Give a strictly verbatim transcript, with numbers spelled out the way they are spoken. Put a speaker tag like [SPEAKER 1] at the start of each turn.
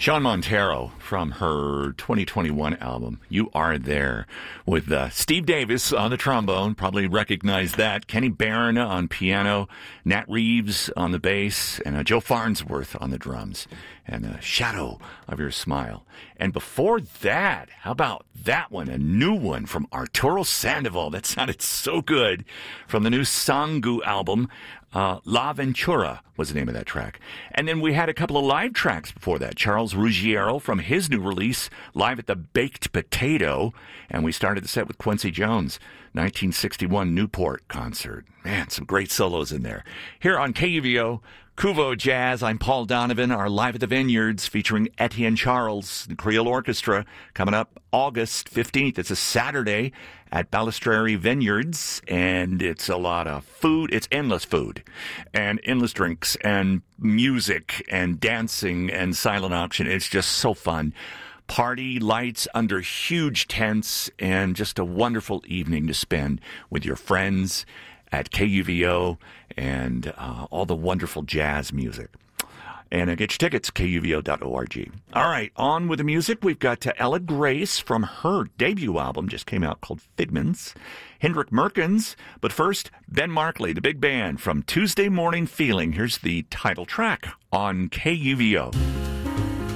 [SPEAKER 1] Sean Montero from her twenty twenty-one album, You Are There, with uh, Steve Davis on the trombone, probably recognize that, Kenny Barron on piano, Nat Reeves on the bass, and uh, Joe Farnsworth on the drums, and uh, Shadow of Your Smile. And before that, how about that one, a new one from Arturo Sandoval. That sounded so good, from the new Sangu album. Uh, La Ventura was the name of that track. And then we had a couple of live tracks before that. Charles Ruggiero from his new release, Live at the Baked Potato. And we started the set with Quincy Jones, nineteen sixty-one Newport concert. Man, some great solos in there. Here on K U V O, Kuvo Jazz, I'm Paul Donovan. Our Live at the Vineyards featuring Etienne Charles, the Creole Orchestra, coming up August fifteenth. It's a Saturday at Balistrary Vineyards, and it's a lot of food. It's endless food and endless drinks and music and dancing and silent auction. It's just so fun. Party lights under huge tents and just a wonderful evening to spend with your friends at K U V O and uh, all the wonderful jazz music. And uh, get your tickets, K U V O dot org. All right, on with the music. We've got uh, Ella Grace from her debut album, just came out, called Figments. Hendrik Merkens. But first, Ben Markley, the big band from Tuesday Morning Feeling. Here's the title track on K U V O.